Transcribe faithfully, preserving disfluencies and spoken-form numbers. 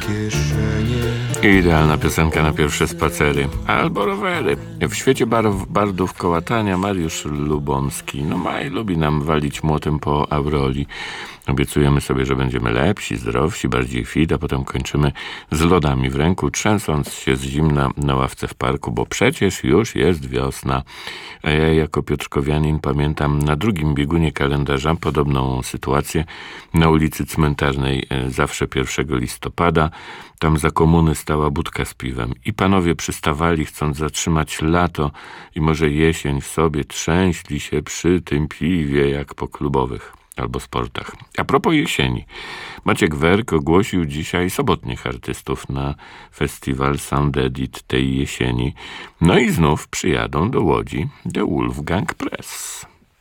kieszenie. Idealna piosenka na pierwsze spacery albo rowery. W świecie barw, bardów kołatania Mariusz Lubomski. No Maj lubi nam walić młotem po Auroli. Obiecujemy sobie, że będziemy lepsi, zdrowsi, bardziej fit, a potem kończymy z lodami w ręku, trzęsąc się z zimna na ławce w parku, bo przecież już jest wiosna. A ja jako piotrkowianin pamiętam na drugim biegunie kalendarza podobną sytuację na ulicy Cmentarnej, zawsze pierwszego listopada. Tam za komuny stała budka z piwem i panowie przystawali, chcąc zatrzymać lato i może jesień w sobie, trzęśli się przy tym piwie jak po klubowych albo sportach. A propos jesieni. Maciek Werk ogłosił dzisiaj sobotnich artystów na festiwal Sound Edit tej jesieni. No i znów przyjadą do Łodzi The Wolfgang Press.